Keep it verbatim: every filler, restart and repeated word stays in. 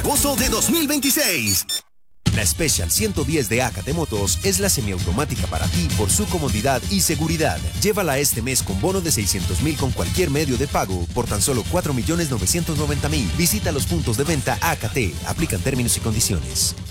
agosto de dos mil veintiséis. La Special ciento diez de Acate Motos es la semiautomática para ti por su comodidad y seguridad. Llévala este mes con bono de seiscientos mil con cualquier medio de pago por tan solo cuatro millones novecientos noventa mil. Visita los puntos de venta Acate. Aplican términos y condiciones.